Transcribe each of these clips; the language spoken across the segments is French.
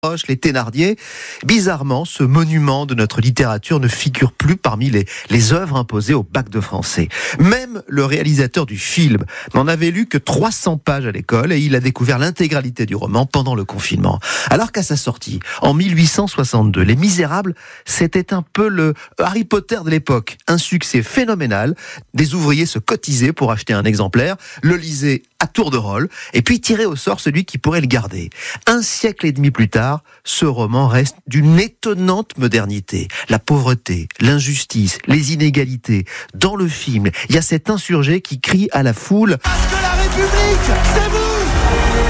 les Thénardier. Bizarrement, ce monument de notre littérature ne figure plus parmi les œuvres imposées au bac de français. Même le réalisateur du film n'en avait lu que 300 pages à l'école et il a découvert l'intégralité du roman pendant le confinement. Alors qu'à sa sortie, en 1862, Les Misérables, c'était un peu le Harry Potter de l'époque. Un succès phénoménal. Des ouvriers se cotisaient pour acheter un exemplaire, le lisaient à tour de rôle et puis tiraient au sort celui qui pourrait le garder. Un siècle et demi plus tard, ce roman reste d'une étonnante modernité. La pauvreté, l'injustice, les inégalités. Dans le film, il y a cet insurgé qui crie à la foule « Parce que la République, c'est vous !»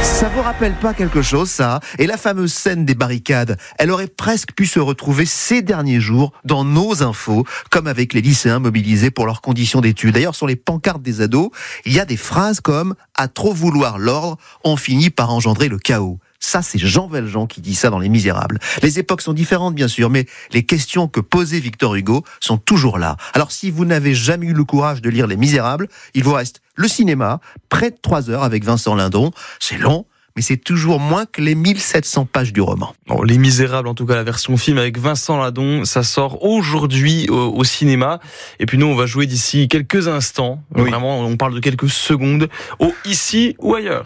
Ça vous rappelle pas quelque chose, ça ? Et la fameuse scène des barricades, elle aurait presque pu se retrouver ces derniers jours dans nos infos, comme avec les lycéens mobilisés pour leurs conditions d'études. D'ailleurs, sur les pancartes des ados, il y a des phrases comme « À trop vouloir l'ordre, on finit par engendrer le chaos ». Ça, c'est Jean Valjean qui dit ça dans Les Misérables. Les époques sont différentes, bien sûr, mais les questions que posait Victor Hugo sont toujours là. Alors, si vous n'avez jamais eu le courage de lire Les Misérables, il vous reste le cinéma, près de 3 heures avec Vincent Lindon. C'est long, mais c'est toujours moins que les 1700 pages du roman. Bon, Les Misérables, en tout cas la version film avec Vincent Lindon, ça sort aujourd'hui au cinéma. Et puis nous, on va jouer d'ici quelques instants. Oui. Vraiment, on parle de quelques secondes. Au Ici ou ailleurs.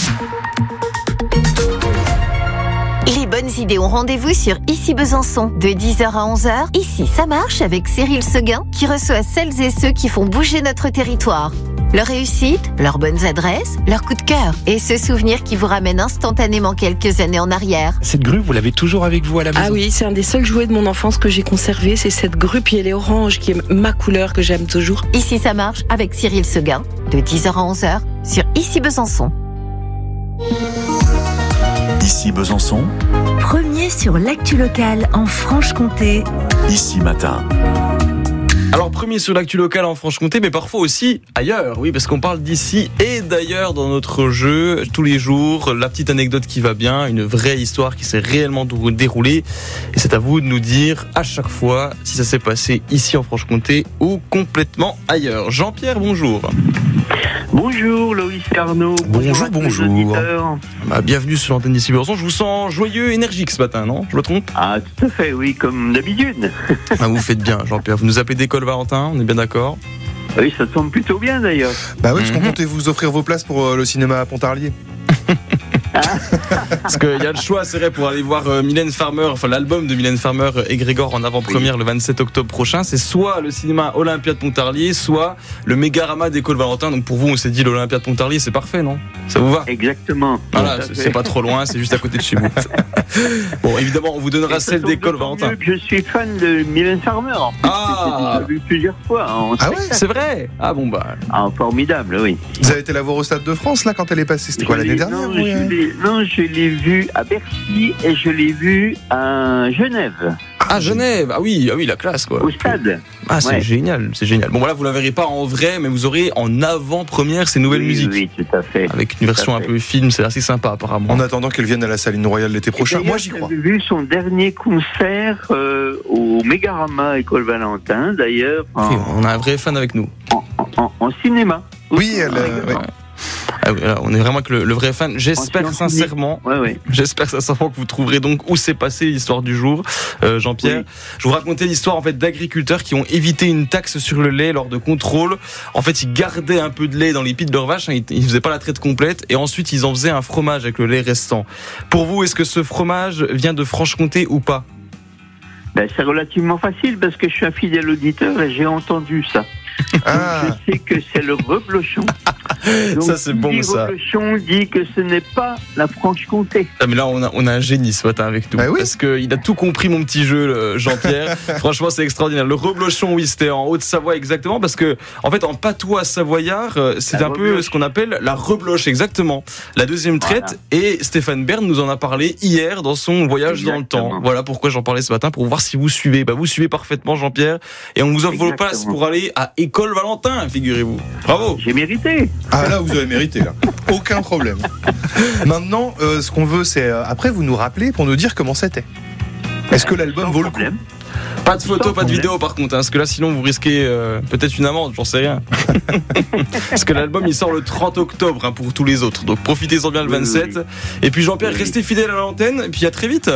Les bonnes idées ont rendez-vous sur Ici Besançon, de 10h à 11h. Ici, ça marche avec Cyril Seguin, qui reçoit celles et ceux qui font bouger notre territoire. Leur réussite, leurs bonnes adresses, leurs coups de cœur et ce souvenir qui vous ramène instantanément quelques années en arrière. Cette grue, vous l'avez toujours avec vous à la maison ? Ah oui, c'est un des seuls jouets de mon enfance que j'ai conservé. C'est cette grue, puis elle est orange, qui est ma couleur que j'aime toujours. Ici, ça marche avec Cyril Seguin, de 10h à 11h sur Ici Besançon. Ici Besançon, premier sur l'actu locale en Franche-Comté. Ici Matin. Alors premier sur l'actu locale en Franche-Comté, mais parfois aussi ailleurs, oui, parce qu'on parle d'ici et d'ailleurs dans notre jeu, tous les jours, la petite anecdote qui va bien, une vraie histoire qui s'est réellement déroulée, et c'est à vous de nous dire à chaque fois si ça s'est passé ici en Franche-Comté ou complètement ailleurs. Jean-Pierre, bonjour. Bonjour Loïs et Arnaud. Bonjour. Bienvenue sur l'antenne d'Ici Besançon. Je vous sens joyeux, énergique ce matin, non ? Je me trompe ? Ah, tout à fait, oui, comme d'habitude. Vous faites bien, Jean-Pierre. Vous nous appelez d'école Valentin, on est bien d'accord ? Oui, ça tombe plutôt bien d'ailleurs. Bah oui, parce qu'on comptait vous offrir vos places pour le cinéma à Pontarlier. Parce qu'il y a le choix, c'est vrai, pour aller voir Mylène Farmer, enfin l'album de Mylène Farmer et Grégor en avant-première le 27 octobre prochain. C'est soit le cinéma Olympia de Pontarlier, soit le Mégarama d'École Valentin. Donc pour vous, on s'est dit l'Olympia de Pontarlier, c'est parfait, non ? Ça vous va ? Exactement. Voilà, c'est pas trop loin, c'est juste à côté de chez vous. Bon, évidemment, on vous donnera celle d'École Valentin. Je suis fan de Mylène Farmer. En plus, j'ai vu plusieurs fois. Ah ouais, c'est vrai ? Ah bon bah. Ah, formidable, oui. Vous avez été la voir au Stade de France là quand elle est passée. C'était quoi l'année dernière ? Non, je l'ai vue à Bercy et je l'ai vue à Genève. Ah, Genève, ah oui, la classe quoi. Au stade. Ah, c'est génial, c'est génial. Bon voilà, vous la verrez pas en vrai, mais vous aurez en avant-première ces nouvelles musiques. Oui, tout à fait. Avec une version un peu film, c'est assez sympa apparemment. En attendant qu'elle vienne à la Saline Royale l'été prochain, moi j'y crois. J'ai vu son dernier concert au Mégarama École Valentin d'ailleurs. On a un vrai fan avec nous. En cinéma. Oui, elle. Ah oui, on est vraiment que le vrai fan. J'espère sincèrement que vous trouverez donc où s'est passée l'histoire du jour, Jean-Pierre. Oui. Je vous racontais l'histoire en fait d'agriculteurs qui ont évité une taxe sur le lait lors de contrôles. En fait, ils gardaient un peu de lait dans les pieds de leurs vaches, ils faisaient pas la traite complète et ensuite ils en faisaient un fromage avec le lait restant. Pour vous, est-ce que ce fromage vient de Franche-Comté ou pas ? C'est relativement facile parce que je suis un fidèle auditeur et j'ai entendu ça. Je sais que c'est le reblochon. Donc, ça c'est bon ça. Le reblochon dit que ce n'est pas la Franche-Comté. Ah, mais là on a un génie ce matin avec nous. Parce qu'il a tout compris mon petit jeu, Jean-Pierre. Franchement c'est extraordinaire. Le reblochon, oui, c'était en Haute-Savoie exactement parce que en fait en patois savoyard c'est un peu ce qu'on appelle la rebloche exactement. La deuxième traite et Stéphane Bern nous en a parlé hier dans son voyage dans le temps. Voilà pourquoi j'en parlais ce matin pour voir si vous suivez. Vous suivez parfaitement Jean-Pierre et on vous offre vos places pour aller à École Valentin, figurez-vous. Bravo. J'ai mérité. Ah là, vous avez mérité là. Aucun problème. Maintenant, ce qu'on veut, c'est après vous nous rappeler pour nous dire comment c'était. Est-ce que l'album vaut le coup ? Pas de photos, pas de vidéos par contre, parce que là sinon vous risquez peut-être une amende, j'en sais rien. Parce que l'album il sort le 30 octobre pour tous les autres, donc profitez-en bien le 27. Et puis Jean-Pierre, restez fidèle à l'antenne, et puis à très vite.